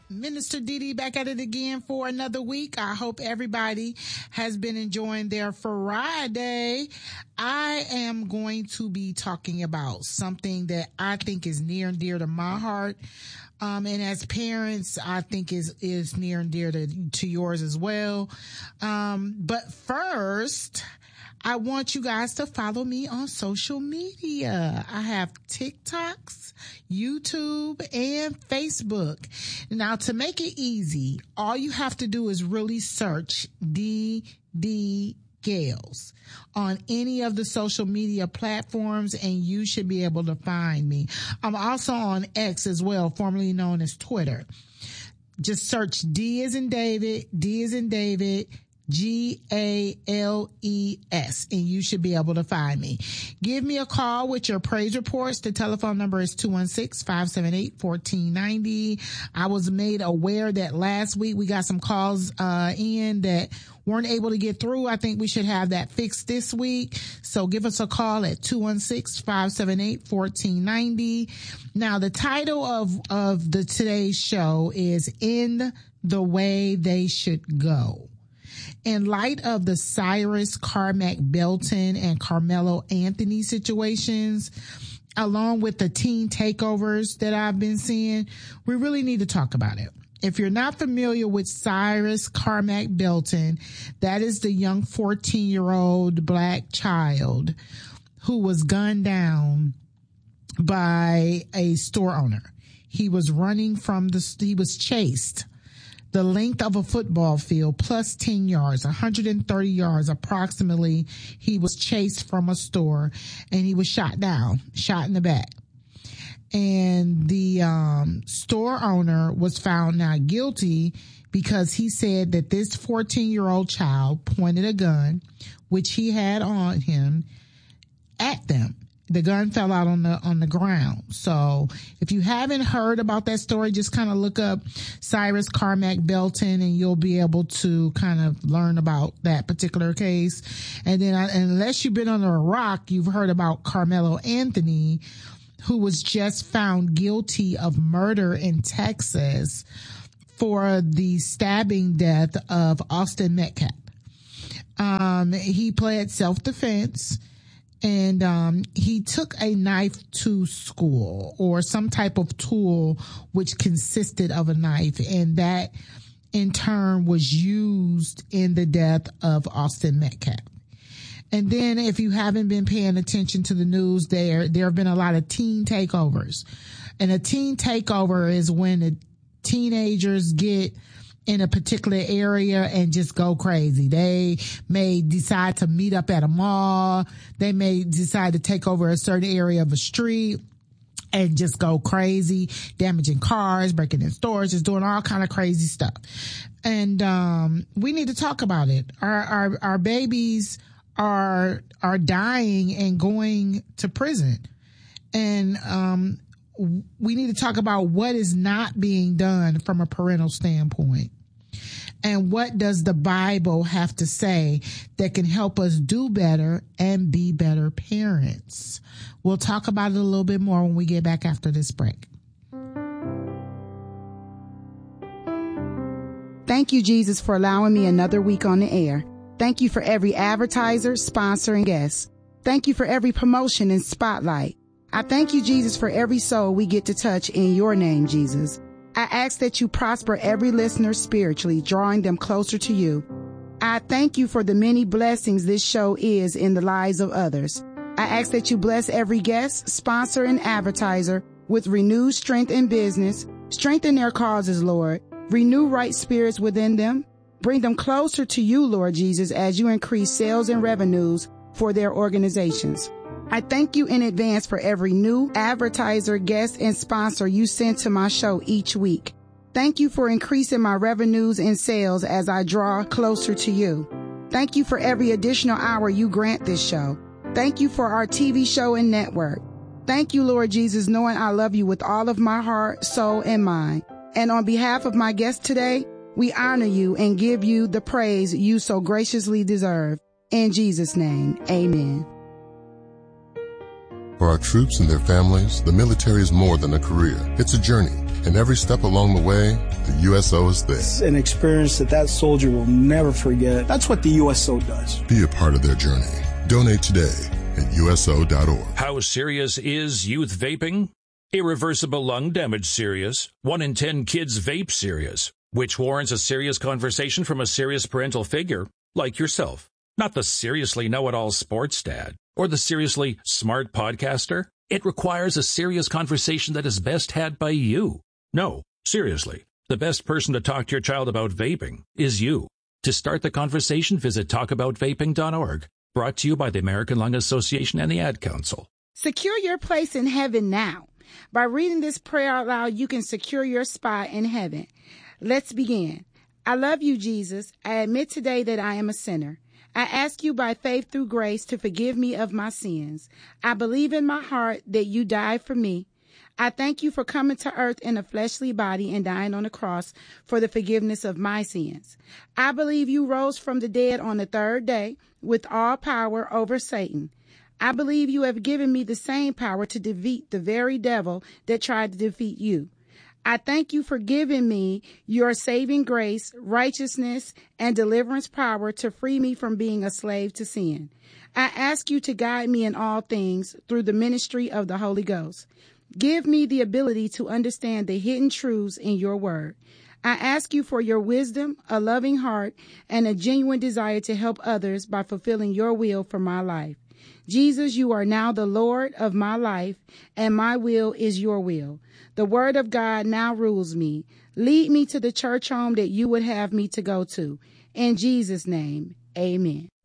Minister Dee back at it again for another week. I hope everybody has been enjoying their Friday. I am going to be talking about something that I think is near and dear to my heart. And as parents, I think is near and dear to yours as well. But first, I want you guys to follow me on social media. I have TikToks, YouTube, and Facebook. Now, to make it easy, all you have to do is really search DD Gales on any of the social media platforms, and you should be able to find me. I'm also on X as well, formerly known as Twitter. Just search D as in David, GALES, and you should be able to find me. Give me a call with your praise reports. The telephone number is 216-578-1490. I was made aware that last week we got some calls in that weren't able to get through. I think we should have that fixed this week. So give us a call at 216-578-1490. Now, the title of today's show is In the Way They Should Go. In light of the Cyrus Carmack Belton and Carmelo Anthony situations, along with the teen takeovers that I've been seeing, we really need to talk about it. If you're not familiar with Cyrus Carmack Belton, that is the young 14-year-old black child who was gunned down by a store owner. He was he was chased the length of a football field plus 10 yards, 130 yards approximately. He was chased from a store and he was shot down, shot in the back. And the store owner was found not guilty because he said that this 14-year-old child pointed a gun, which he had on him, at them. The gun fell out on the ground. So if you haven't heard about that story, just kind of look up Cyrus Carmack Belton and you'll be able to kind of learn about that particular case. And then unless you've been under a rock, you've heard about Carmelo Anthony, who was just found guilty of murder in Texas for the stabbing death of Austin Metcalf. He pled self-defense. And he took a knife to school, or some type of tool which consisted of a knife, and that in turn was used in the death of Austin Metcalf. And then if you haven't been paying attention to the news, there have been a lot of teen takeovers. And a teen takeover is when the teenagers get in a particular area and just go crazy. They may decide to meet up at a mall. They may decide to take over a certain area of a street and just go crazy, damaging cars, breaking in stores, just doing all kind of crazy stuff. And we need to talk about it. Our babies are dying and going to prison. And we need to talk about what is not being done from a parental standpoint. And what does the Bible have to say that can help us do better and be better parents? We'll talk about it a little bit more when we get back after this break. Thank you, Jesus, for allowing me another week on the air. Thank you for every advertiser, sponsor, and guest. Thank you for every promotion and spotlight. I thank you, Jesus, for every soul we get to touch in your name, Jesus. I ask that you prosper every listener spiritually, drawing them closer to you. I thank you for the many blessings this show is in the lives of others. I ask that you bless every guest, sponsor, and advertiser with renewed strength in business. Strengthen their causes, Lord. Renew right spirits within them. Bring them closer to you, Lord Jesus, as you increase sales and revenues for their organizations. I thank you in advance for every new advertiser, guest, and sponsor you send to my show each week. Thank you for increasing my revenues and sales as I draw closer to you. Thank you for every additional hour you grant this show. Thank you for our TV show and network. Thank you, Lord Jesus, knowing I love you with all of my heart, soul, and mind. And on behalf of my guest today, we honor you and give you the praise you so graciously deserve. In Jesus' name, amen. For our troops and their families, the military is more than a career. It's a journey, and every step along the way, the USO is there. It's an experience that soldier will never forget. That's what the USO does. Be a part of their journey. Donate today at USO.org. How serious is youth vaping? Irreversible lung damage serious. 1 in 10 kids vape serious, which warrants a serious conversation from a serious parental figure like yourself. Not the seriously know-it-all sports dad or the seriously smart podcaster. It requires a serious conversation that is best had by you. No, seriously, the best person to talk to your child about vaping is you. To start the conversation, visit talkaboutvaping.org. Brought to you by the American Lung Association and the Ad Council. Secure your place in heaven now. By reading this prayer out loud, you can secure your spot in heaven. Let's begin. I love you, Jesus. I admit today that I am a sinner. I ask you by faith through grace to forgive me of my sins. I believe in my heart that you died for me. I thank you for coming to earth in a fleshly body and dying on the cross for the forgiveness of my sins. I believe you rose from the dead on the third day with all power over Satan. I believe you have given me the same power to defeat the very devil that tried to defeat you. I thank you for giving me your saving grace, righteousness, and deliverance power to free me from being a slave to sin. I ask you to guide me in all things through the ministry of the Holy Ghost. Give me the ability to understand the hidden truths in your word. I ask you for your wisdom, a loving heart, and a genuine desire to help others by fulfilling your will for my life. Jesus, you are now the Lord of my life, and my will is your will. The word of God now rules me. Lead me to the church home that you would have me to go to. In Jesus' name, amen.